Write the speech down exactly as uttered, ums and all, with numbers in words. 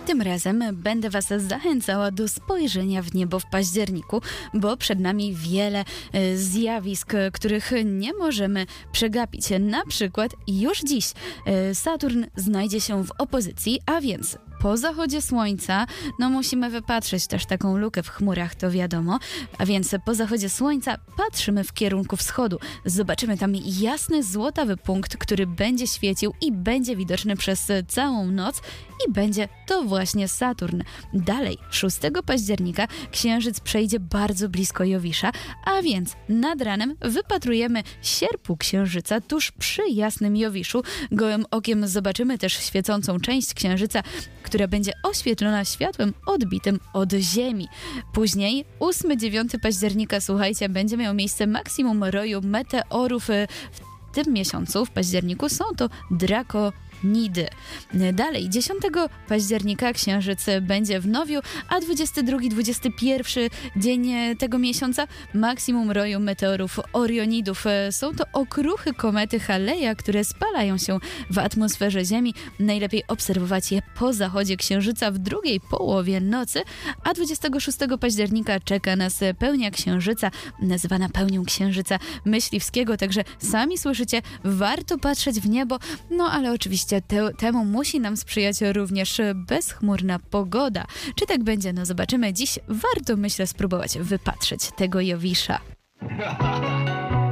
tym razem będę Was zachęcała do spojrzenia w niebo w październiku, bo przed nami wiele e, zjawisk, których nie możemy przegapić. Na przykład już dziś e, Saturn znajdzie się w opozycji, a więc po zachodzie słońca, no musimy wypatrzeć też taką lukę w chmurach, to wiadomo, a więc po zachodzie słońca patrzymy w kierunku wschodu. Zobaczymy tam jasny, złotawy punkt, który będzie świecił i będzie widoczny przez całą noc i będzie to właśnie Saturn. Dalej, szóstego października księżyc przejdzie bardzo blisko Jowisza, a więc nad ranem wypatrujemy sierpu księżyca tuż przy jasnym Jowiszu. Gołym okiem zobaczymy też świecącą część księżyca, która będzie oświetlona światłem odbitym od Ziemi. Później, ósmego dziewiątego października, słuchajcie, będzie miał miejsce maksimum roju meteorów w tym miesiącu, w październiku. Są to Draco Nidy. Dalej, dziesiątego października księżyc będzie w Nowiu, a dwudziestego drugiego dwudziestego pierwszego dzień tego miesiąca maksimum roju meteorów Orionidów. Są to okruchy komety Haleja, które spalają się w atmosferze Ziemi. Najlepiej obserwować je po zachodzie księżyca w drugiej połowie nocy, a dwudziestego szóstego października czeka nas pełnia księżyca, nazywana pełnią księżyca myśliwskiego, także sami słyszycie, warto patrzeć w niebo, no ale oczywiście Te, temu musi nam sprzyjać również bezchmurna pogoda. Czy tak będzie? No zobaczymy. Dziś warto, myślę, spróbować wypatrzeć tego Jowisza.